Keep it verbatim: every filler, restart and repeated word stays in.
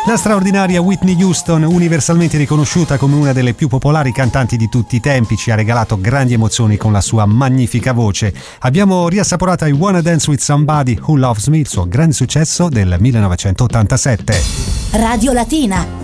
La straordinaria Whitney Houston, universalmente riconosciuta come una delle più popolari cantanti di tutti i tempi, ci ha regalato grandi emozioni con la sua magnifica voce. Abbiamo riassaporato I Wanna Dance With Somebody Who Loves Me, il suo grande successo del millenovecentottantasette. Radio Latina.